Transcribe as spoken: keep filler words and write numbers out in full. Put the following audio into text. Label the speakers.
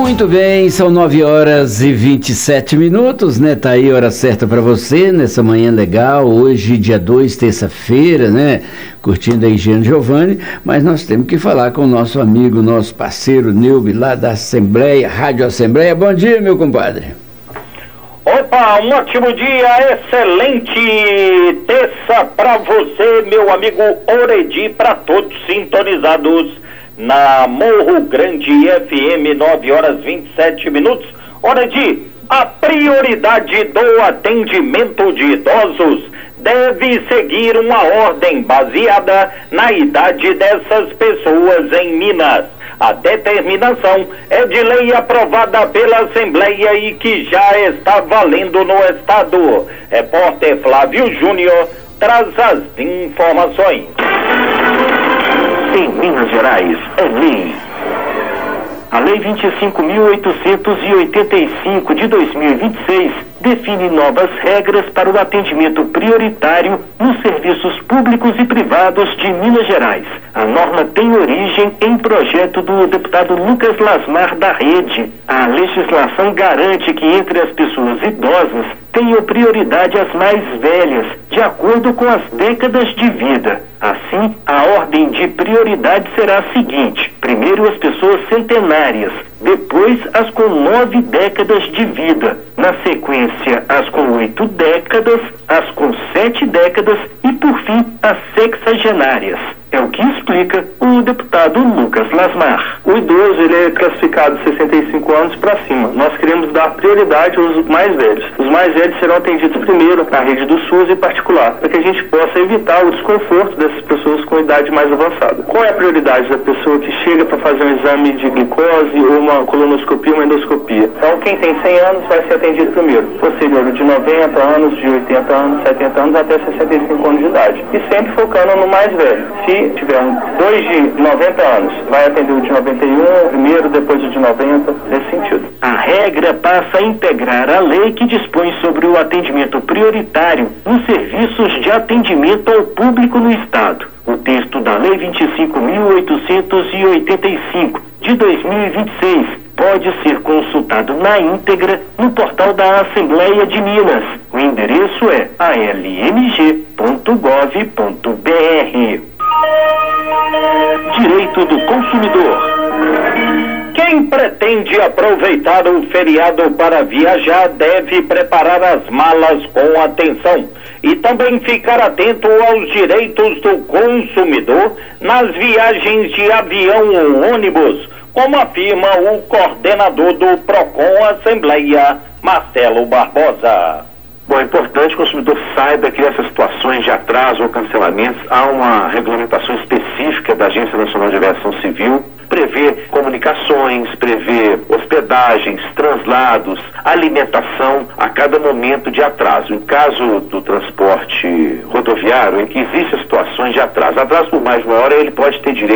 Speaker 1: Muito bem, são nove horas e vinte e sete minutos, né? Tá aí a hora certa para você, nessa manhã legal, hoje dia dois, terça-feira, né? Curtindo a Engenho Giovanni, mas nós temos que falar com o nosso amigo, nosso parceiro Nilbe, lá da Assembleia, Rádio Assembleia. Bom dia, meu compadre.
Speaker 2: Opa, um ótimo dia, excelente terça para você, meu amigo Oredi, para todos sintonizados na Morro Grande F M, nove horas e vinte e sete minutos. Oredi, a prioridade do atendimento de idosos deve seguir uma ordem baseada na idade dessas pessoas em Minas. A determinação é de lei aprovada pela Assembleia e que já está valendo no Estado. Repórter Flávio Júnior traz as informações.
Speaker 3: Em Minas Gerais, é lei. A Lei vinte e cinco mil oitocentos e oitenta e cinco de dois mil e vinte e seis define novas regras para o atendimento prioritário nos serviços públicos e privados de Minas Gerais. A norma tem origem em projeto do deputado Lucas Lasmar da Rede. A legislação garante que entre as pessoas idosas tenham prioridade as mais velhas, de acordo com as décadas de vida. Assim, a ordem de prioridade será a seguinte: primeiro as pessoas centenárias, depois as com nove décadas de vida, na sequência as com oito décadas, as com sete décadas e, por fim, as sexagenárias. É o que explica o deputado Lucas Lasmar.
Speaker 4: O idoso ele é classificado de sessenta e cinco anos para cima. Nós queremos dar prioridade aos mais velhos. Os mais velhos serão atendidos primeiro na rede do SUS e particular, para que a gente possa evitar o desconforto dessas pessoas com idade mais avançada. Qual é a prioridade da pessoa que chega para fazer um exame de glicose ou uma colonoscopia ou uma endoscopia? Então, quem tem cem anos vai ser atendido primeiro. Posterior de noventa anos, de oitenta anos, setenta anos até sessenta e cinco anos de idade. E sempre focando no mais velho. Se tiver um, dois de noventa anos, vai atender o de noventa e um, primeiro, depois o de noventa, nesse sentido.
Speaker 3: A regra passa a integrar a lei que dispõe sobre o atendimento prioritário nos serviços de atendimento ao público no Estado. O texto da Lei vinte e cinco mil oitocentos e oitenta e cinco de dois mil e vinte e seis pode ser consultado na íntegra no portal da Assembleia de Minas. O endereço é a l m g ponto gov ponto b r. Direito do consumidor.
Speaker 2: Quem pretende aproveitar o feriado para viajar deve preparar as malas com atenção e também ficar atento aos direitos do consumidor nas viagens de avião ou ônibus, como afirma o coordenador do PROCON Assembleia, Marcelo Barbosa.
Speaker 5: Bom, é importante que o consumidor saiba que nessas situações de atraso ou cancelamentos há uma regulamentação específica da Agência Nacional de Aviação Civil, prevê comunicações, prevê hospedagens, translados, alimentação a cada momento de atraso. Em caso do transporte rodoviário, em que existem situações de atraso, atraso por mais de uma hora, ele pode ter direito